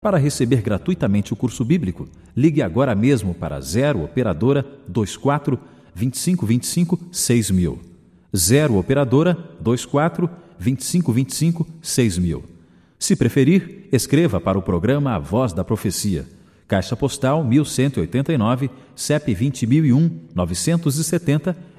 Para receber gratuitamente o curso bíblico, ligue agora mesmo para 0 Operadora 24 2525 6000. 0 Operadora 24 2525 6000. Se preferir, escreva para o programa A Voz da Profecia. Caixa Postal 1189, CEP 20001 970,